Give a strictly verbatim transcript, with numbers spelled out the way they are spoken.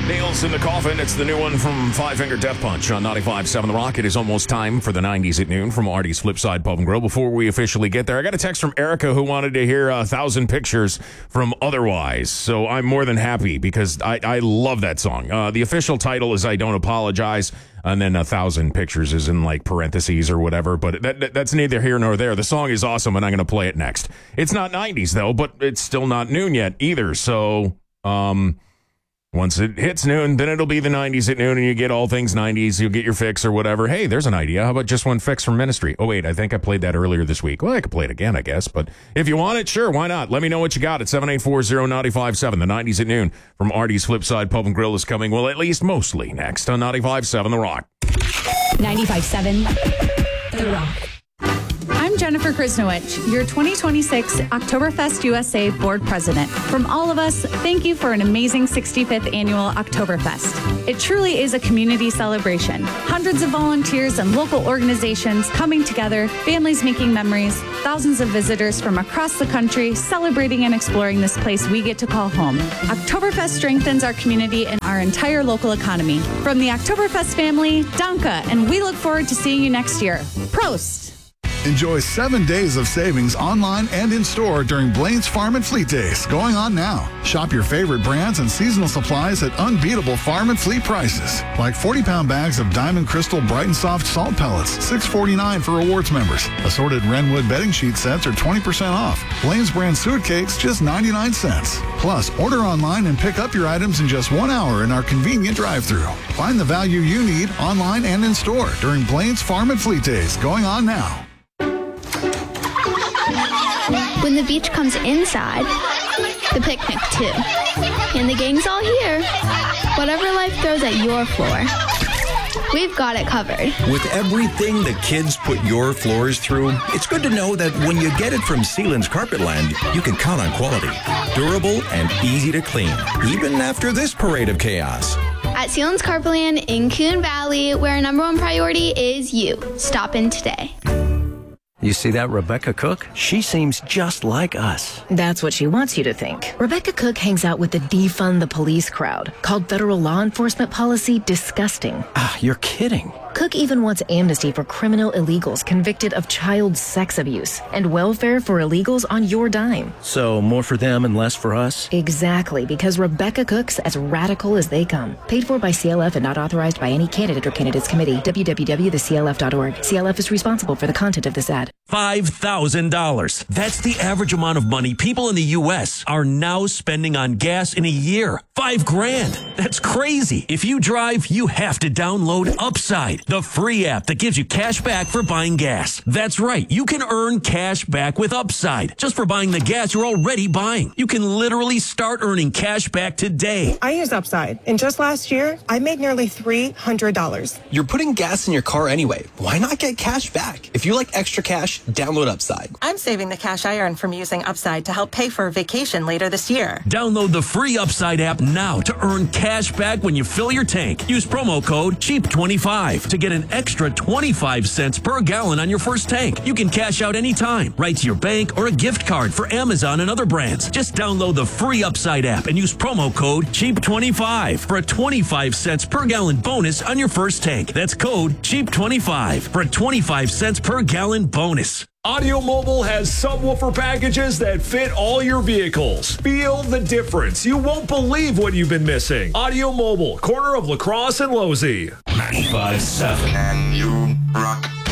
Nails in the Coffin. It's the new one from Five Finger Death Punch on ninety-five point seven The Rock. It is almost time for the nineties at noon from Artie's Flipside Pub and Grill. Before we officially get there, I got a text from Erica who wanted to hear a thousand pictures from Otherwise. So I'm more than happy because I, I love that song. Uh, the official title is I Don't Apologize. And then a thousand pictures is in like parentheses or whatever. But that, that, that's neither here nor there. The song is awesome and I'm going to play it next. It's not nineties though, but it's still not noon yet either. So, um... once it hits noon, then it'll be the nineties at noon, and you get all things nineties. You'll get your fix or whatever. Hey, there's an idea. How about just one fix from Ministry? Oh, wait, I think I played that earlier this week. Well, I could play it again, I guess. But if you want it, sure, why not? Let me know what you got at seven eight four zero nine five seven. The nineties at noon from Artie's Flipside Pub and Grill is coming, well, at least mostly next on ninety-five point seven The Rock. ninety-five point seven The Rock. I'm Jennifer Krisnowich, your twenty twenty-six Oktoberfest U S A Board President. From all of us, thank you for an amazing sixty-fifth Annual Oktoberfest. It truly is a community celebration. Hundreds of volunteers and local organizations coming together, families making memories, thousands of visitors from across the country celebrating and exploring this place we get to call home. Oktoberfest strengthens our community and our entire local economy. From the Oktoberfest family, Danke, and we look forward to seeing you next year. Prost! Enjoy seven days of savings online and in-store during Blaine's Farm and Fleet Days, going on now. Shop your favorite brands and seasonal supplies at unbeatable farm and fleet prices. Like forty-pound bags of Diamond Crystal Bright and Soft salt pellets, six forty-nine for rewards members. Assorted Renwood bedding sheet sets are twenty percent off. Blaine's brand suet cakes, just ninety-nine cents. Plus, order online and pick up your items in just one hour in our convenient drive-thru. Find the value you need online and in-store during Blaine's Farm and Fleet Days, going on now. When the beach comes inside, the picnic too. And the gang's all here. Whatever life throws at your floor, we've got it covered. With everything the kids put your floors through, it's good to know that when you get it from Sealand's Carpetland, you can count on quality, durable, and easy to clean, even after this parade of chaos. At Sealand's Carpetland in Coon Valley, where our number one priority is you. Stop in today. You see that Rebecca Cook? She seems just like us. That's what she wants you to think. Rebecca Cook hangs out with the defund the police crowd, called federal law enforcement policy disgusting. Ah, you're kidding. Cook even wants amnesty for criminal illegals convicted of child sex abuse and welfare for illegals on your dime. So more for them and less for us? Exactly, because Rebecca Cook's as radical as they come. Paid for by C L F and not authorized by any candidate or candidates committee. w w w dot the c l f dot org. C L F is responsible for the content of this ad. five thousand dollars. That's the average amount of money people in the U S are now spending on gas in a year. Five grand. That's crazy. If you drive, you have to download Upside, the free app that gives you cash back for buying gas. That's right. You can earn cash back with Upside just for buying the gas you're already buying. You can literally start earning cash back today. I use Upside, and just last year, I made nearly three hundred dollars. You're putting gas in your car anyway. Why not get cash back? If you like extra cash, download Upside. I'm saving the cash I earn from using Upside to help pay for a vacation later this year. Download the free Upside app now to earn cash back when you fill your tank. Use promo code cheap twenty-five to get an extra twenty-five cents per gallon on your first tank. You can cash out anytime, right to your bank or a gift card for Amazon and other brands. Just download the free Upside app and use promo code cheap twenty-five for a twenty-five cents per gallon bonus on your first tank. That's code cheap twenty-five for a twenty-five cents per gallon bonus. Audio Mobile has subwoofer packages that fit all your vehicles. Feel the difference. You won't believe what you've been missing. Audio Mobile, corner of La Crosse and Losey. ninety-five point seven. And you rock.